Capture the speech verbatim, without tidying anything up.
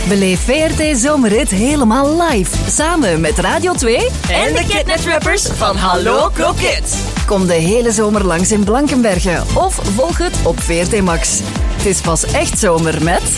Beleef V R T Zomerrit helemaal live. Samen met Radio twee en de Kidnet-rappers van Hallo Kroket. Kom de hele zomer langs in Blankenberge of volg het op V R T Max. Het is pas echt zomer met...